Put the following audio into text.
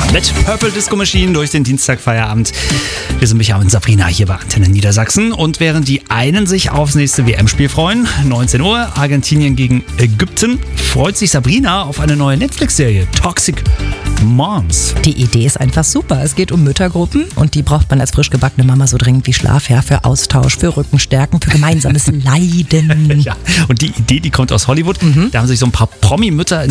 Mit Purple Disco Machine durch den Dienstagfeierabend. Wir sind Micha und Sabrina hier bei Antenne Niedersachsen. Und während die einen sich aufs nächste WM-Spiel freuen, 19 Uhr, Argentinien gegen Ägypten, freut sich Sabrina auf eine neue Netflix-Serie, Toxic Moms. Die Idee ist einfach super. Es geht um Müttergruppen und die braucht man als frisch gebackene Mama so dringend wie Schlaf, ja, für Austausch, für Rückenstärken, für gemeinsames Leiden. Ja, und die Idee, die kommt aus Hollywood. Da haben sich so ein paar Promi-Mütter